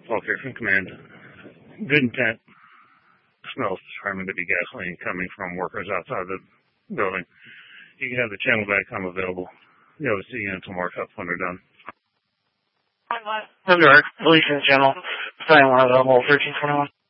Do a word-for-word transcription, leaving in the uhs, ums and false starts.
Falk here from Command. Good intent. Smells determined to be gasoline coming from workers outside the building. You can have the channel back. I'm available. The O C units will mark up when they're done. New York, Police in General, Battalion one available, thirteen twenty-one.